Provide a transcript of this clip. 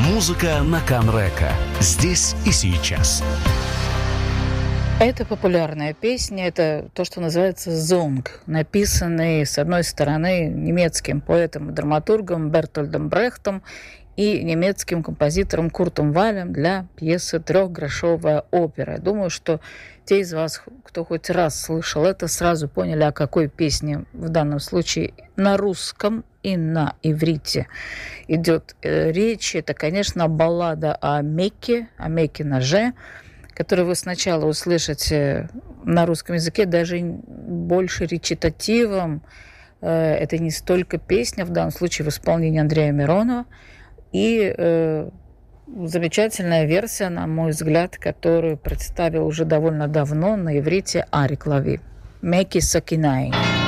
Музыка на Канрека. Здесь и сейчас. Это популярная песня, это то, что называется «зонг», написанный, с одной стороны, немецким поэтом и драматургом Бертольдом Брехтом и немецким композитором Куртом Вайлем для пьесы «Трехгрошовая опера». Думаю, что те из вас, кто хоть раз слышал это, сразу поняли, о какой песне в данном случае на русском и на иврите идет речь. Это, конечно, баллада о Мекке ноже, которую вы сначала услышите на русском языке, даже больше речитативом. Это не столько песня, в данном случае в исполнении Андрея Миронова, и замечательная версия, на мой взгляд, которую представил уже довольно давно на иврите Арик Лави. «Мекки Сакинай».